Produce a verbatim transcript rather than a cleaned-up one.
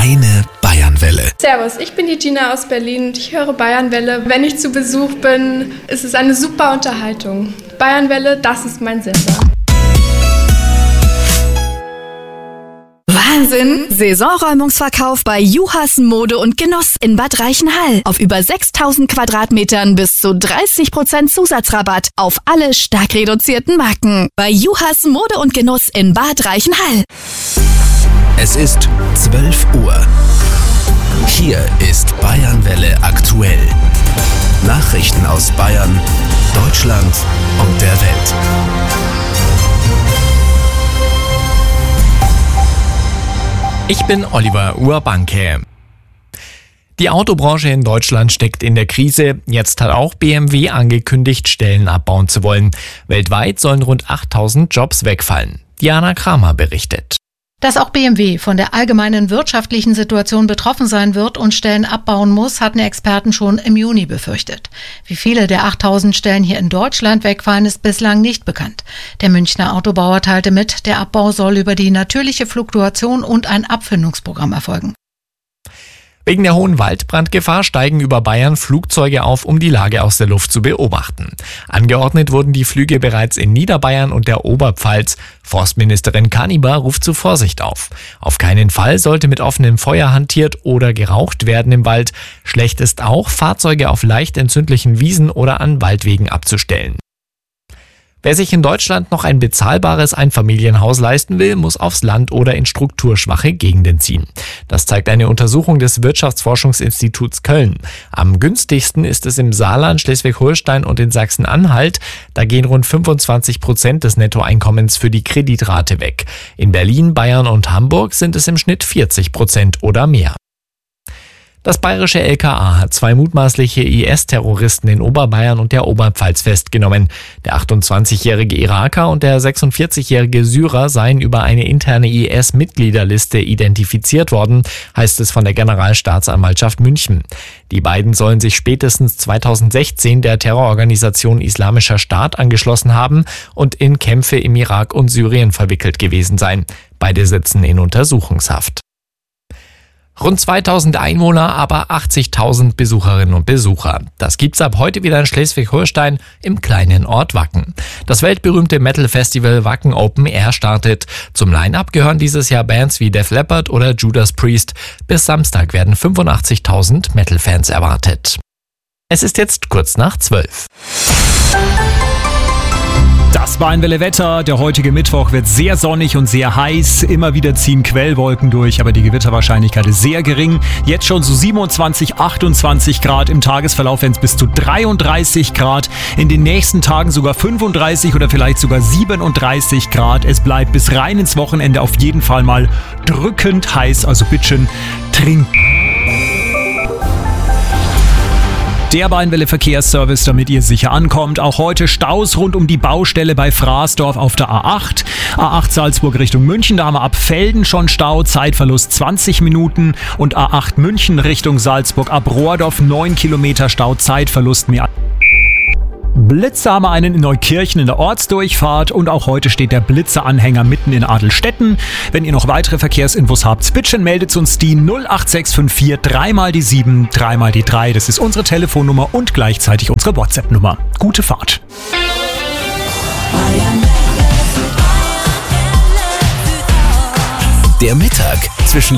Deine Bayernwelle. Servus, ich bin die Gina aus Berlin und ich höre Bayernwelle. Wenn ich zu Besuch bin, ist es eine super Unterhaltung. Bayernwelle, das ist mein Sender. Wahnsinn! Saisonräumungsverkauf bei Juhas Mode und Genuss in Bad Reichenhall. Auf über sechstausend Quadratmetern bis zu dreißig Prozent Zusatzrabatt auf alle stark reduzierten Marken. Bei Juhas Mode und Genuss in Bad Reichenhall. Es ist zwölf Uhr. Hier ist Bayernwelle aktuell. Nachrichten aus Bayern, Deutschland und der Welt. Ich bin Oliver Urbanke. Die Autobranche in Deutschland steckt in der Krise. Jetzt hat auch B M W angekündigt, Stellen abbauen zu wollen. Weltweit sollen rund achttausend Jobs wegfallen. Diana Kramer berichtet. Dass auch B M W von der allgemeinen wirtschaftlichen Situation betroffen sein wird und Stellen abbauen muss, hatten Experten schon im Juni befürchtet. Wie viele der achttausend Stellen hier in Deutschland wegfallen, ist bislang nicht bekannt. Der Münchner Autobauer teilte mit, der Abbau soll über die natürliche Fluktuation und ein Abfindungsprogramm erfolgen. Wegen der hohen Waldbrandgefahr steigen über Bayern Flugzeuge auf, um die Lage aus der Luft zu beobachten. Angeordnet wurden die Flüge bereits in Niederbayern und der Oberpfalz. Forstministerin Kaniber ruft zu Vorsicht auf. Auf keinen Fall sollte mit offenem Feuer hantiert oder geraucht werden im Wald. Schlecht ist auch, Fahrzeuge auf leicht entzündlichen Wiesen oder an Waldwegen abzustellen. Wer sich in Deutschland noch ein bezahlbares Einfamilienhaus leisten will, muss aufs Land oder in strukturschwache Gegenden ziehen. Das zeigt eine Untersuchung des Wirtschaftsforschungsinstituts Köln. Am günstigsten ist es im Saarland, Schleswig-Holstein und in Sachsen-Anhalt. Da gehen rund fünfundzwanzig Prozent des Nettoeinkommens für die Kreditrate weg. In Berlin, Bayern und Hamburg sind es im Schnitt vierzig Prozent oder mehr. Das bayerische L K A hat zwei mutmaßliche I S-Terroristen in Oberbayern und der Oberpfalz festgenommen. Der achtundzwanzigjährige Iraker und der sechsundvierzigjährige Syrer seien über eine interne I S-Mitgliederliste identifiziert worden, heißt es von der Generalstaatsanwaltschaft München. Die beiden sollen sich spätestens zweitausendsechzehn der Terrororganisation Islamischer Staat angeschlossen haben und in Kämpfe im Irak und Syrien verwickelt gewesen sein. Beide sitzen in Untersuchungshaft. Rund zweitausend Einwohner, aber achtzigtausend Besucherinnen und Besucher. Das gibt's ab heute wieder in Schleswig-Holstein im kleinen Ort Wacken. Das weltberühmte Metal-Festival Wacken Open Air startet. Zum Line-Up gehören dieses Jahr Bands wie Def Leppard oder Judas Priest. Bis Samstag werden fünfundachtzigtausend Metal-Fans erwartet. Es ist jetzt kurz nach zwölf. Das Bayernwelle Wetter. Der heutige Mittwoch wird sehr sonnig und sehr heiß. Immer wieder ziehen Quellwolken durch, aber die Gewitterwahrscheinlichkeit ist sehr gering. Jetzt schon so siebenundzwanzig, achtundzwanzig Grad. Im Tagesverlauf werden es bis zu dreiunddreißig Grad. In den nächsten Tagen sogar fünfunddreißig oder vielleicht sogar siebenunddreißig Grad. Es bleibt bis rein ins Wochenende auf jeden Fall mal drückend heiß. Also bitte trinken. Der Bayernwelle Verkehrsservice, damit ihr sicher ankommt. Auch heute Staus rund um die Baustelle bei Fraßdorf auf der A acht. A acht Salzburg Richtung München, da haben wir ab Velden schon Stau, Zeitverlust zwanzig Minuten. Und A acht München Richtung Salzburg ab Rohrdorf neun Kilometer Stau, Zeitverlust mehr. Blitzer haben wir einen in Neukirchen in der Ortsdurchfahrt und auch heute steht der Blitzer-Anhänger mitten in Adelstetten. Wenn ihr noch weitere Verkehrsinfos habt, bitte meldet uns die null acht sechs fünf vier drei mal die sieben, drei mal die drei. Das ist unsere Telefonnummer und gleichzeitig unsere WhatsApp-Nummer. Gute Fahrt. Der Mittag zwischen